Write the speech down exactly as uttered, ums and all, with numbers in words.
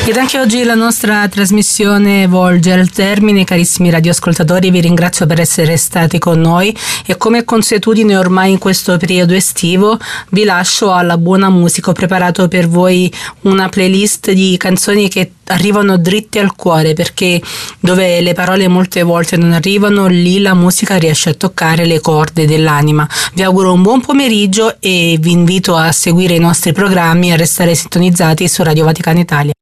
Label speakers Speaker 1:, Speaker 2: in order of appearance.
Speaker 1: Ed anche oggi la nostra trasmissione volge al termine. Carissimi radioascoltatori, vi ringrazio per essere stati con noi e come consuetudine ormai in questo periodo estivo vi lascio alla buona musica. Ho preparato per voi una playlist di canzoni che arrivano dritte al cuore, perché dove le parole molte volte non arrivano, lì la musica riesce a toccare le corde dell'anima. Vi auguro un buon pomeriggio e vi invito a seguire i nostri programmi e a restare sintonizzati su Radio Vaticana Italia.